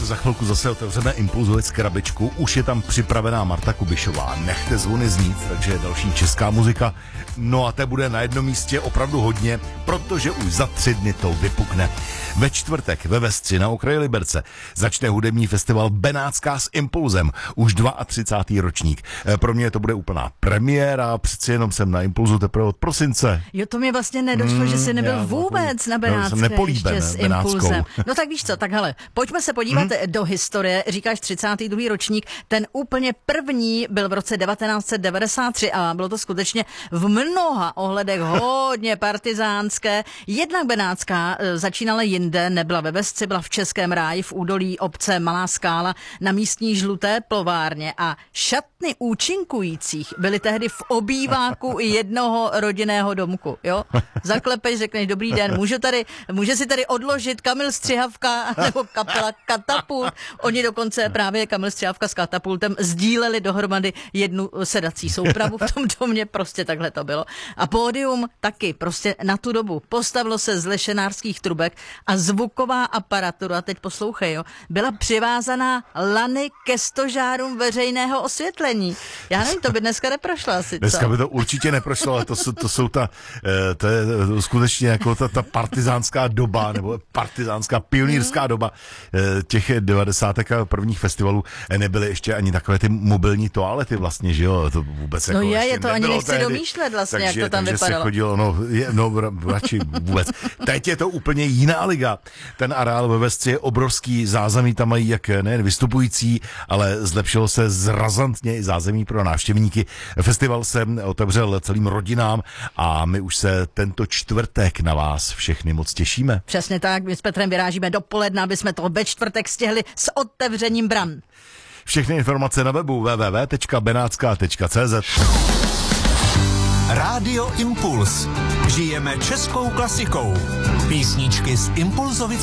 za chvilku zase otevřeme Impulzovec krabičku. Už je tam připravená Marta Kubišová. Nechte zvony znít, takže je další česká muzika. No a té bude na jednom místě opravdu hodně, protože už za 3 dny to vypukne. Ve čtvrtek ve Vestři na okraji Liberce začne hudební festival Benátská s Impulzem. Už 32. ročník. Pro mě to bude úplná premiéra, přeci jenom jsem na Impulzu teprve od prosince. Jo, to mi vlastně nedošlo, že jsi nebyl vůbec na Benátské ještě s Impulzem. No tak víš co, tak hele, pojďme se podívat do historie. Říkáš 32. ročník, ten úplně první byl v roce 1993 a bylo to skutečně v mnoha ohledech hodně partizánské. Jednak Benátská začínala jinde, nebyla ve Vesci, byla v Českém Ráji v údolí obce Malá Skála na místní žluté plovárně a šatny účinkujících byly tehdy v obýváku jednoho rodinného domku, jo? Zaklepeš, řekneš dobrý den, může si tady odložit Kamil Střihavka nebo kapela Katapult. Oni dokonce právě Kamil Střihavka s Katapultem sdíleli dohromady jednu sedací soupravu v tom domě, prostě takhle to bylo. A pódium taky prostě na tu dobu postavilo se z lešenářských trubek a zvuková aparatura, teď poslouchej, jo, byla přivázaná lany ke stožárům veřejného osvětlení. Já nevím, to by dneska neprošlo asi, co? Dneska by to určitě neprošlo, ale to je skutečně jako ta partizánská doba, nebo partizánská pionýrská doba těch 90. a prvních festivalů. Nebyly ještě ani takové ty mobilní toalety vlastně, že jo, to vůbec no jako je to ani nechci tehdy domýšlet vlastně, takže, jak to tam vypadalo. Se chodilo, radši vůbec. Teď je to úplně jiná liga. Ten areál ve Vesci je obrovský, zázemí tam mají jak nejen vystupující, ale zlepšilo se razantně i zázemí pro návštěvníky. Festival se otevřel celým rodinám a my už se tento čtvrtek na vás všechny moc těšíme. Přesně tak, my s Petrem vyrážíme dopoledne, aby jsme to ve čtvrtek stihli s otevřením bran. Všechny informace na webu www.benatska.cz. Rádio Impuls. Žijeme českou klasikou. Písničky z Impulzovic